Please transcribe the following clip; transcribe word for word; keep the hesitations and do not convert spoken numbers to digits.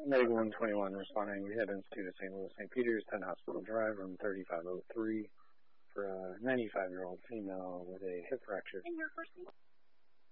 Medic one twenty-one responding. We had Institute of Saint Louis, Saint Peter's, ten Hospital Drive, room thirty-five oh three for a ninety-five-year-old female with a hip fracture. And your first name?